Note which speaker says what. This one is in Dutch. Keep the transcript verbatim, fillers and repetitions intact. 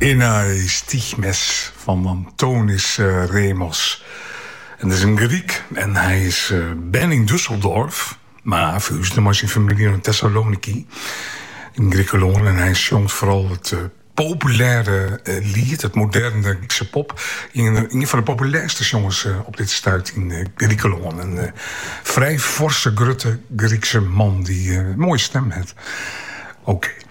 Speaker 1: Enai Stigmes van Antonis uh, Remos. En dat is een Griek en hij is uh, ben in Düsseldorf, maar verhuisde maar zijn familie in Thessaloniki, in Griekenland. En hij zongt vooral het uh, populaire uh, lied, het moderne Griekse pop. Een, een van de populairste jongens uh, op dit stuit in uh, Griekenland. Een uh, vrij forse, grutte Griekse man die uh, een mooie stem heeft. Oké. Okay.